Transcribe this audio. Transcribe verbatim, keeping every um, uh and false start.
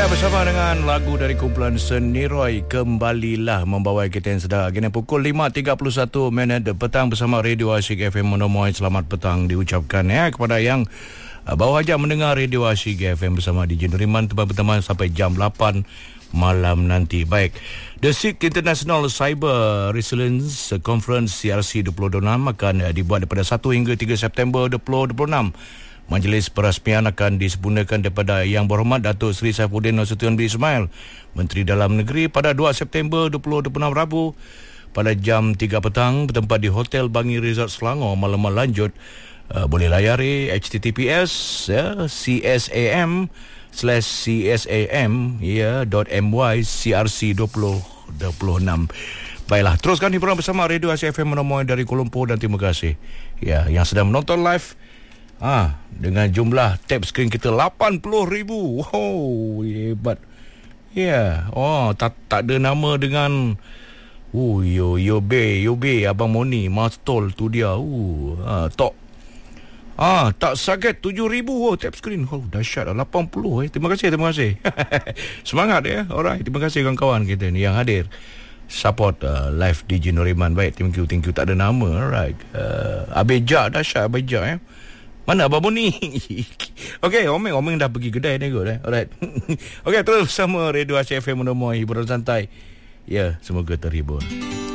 Alright, bersama dengan lagu dari kumpulan Seniroy, kembalilah membawa kita yang sedar. Kini pukul lima tiga puluh satu minit petang bersama Radio Asyik F M Monomoy. Selamat petang diucapkan ya kepada yang uh, baru saja mendengar Radio Asyik F M bersama D J Nuriman teman-teman sampai jam lapan malam nanti. Baik, The SIG International Cyber Resilience Conference C R C dua ribu dua puluh enam akan uh, dibuat daripada satu hingga tiga September dua ribu dua puluh enam. Majlis perasmian akan disempurnakan daripada Yang Berhormat Datuk Seri Saifuddin Nasution bin Ismail, Menteri Dalam Negeri, pada dua September dua ribu dua puluh enam Rabu pada jam tiga petang bertempat di Hotel Bangi Resort Selangor. Maklumat lanjut uh, boleh layari H T T P S ya, csam slash csam ya dot my C R C dua ribu dua puluh enam. Baiklah, teruskan hiburan bersama Radio Asyik F M Monomoy dari Kuala Lumpur, dan terima kasih ya yang sedang menonton live. Ah, dengan jumlah tab screen kita lapan puluh ribu. Wow, hebat. Ya, yeah. Oh, tak tak ada nama dengan Oh, yo yo be, yo be Abang Moni, Mastol tu dia. Uh, ah, tok. Ah, tak sakit tujuh ribu oh tab screen. Oh, dahsyat lapan puluh eh. Terima kasih, terima kasih. Semangat ya. Alright, terima kasih kawan-kawan kita ni yang hadir support uh, live D J Nuriman. Baik, thank you, thank you. Tak ada nama. Alright. Uh, Abejak, dahsyat Abejak ya. Mana Abang Boni? Okey, Omeng Omeng dah pergi kedai ni kot eh. Alright. Okey, terus sama Radio Asyik F M Monomoy, hiburan santai. Ya, semoga terhibur.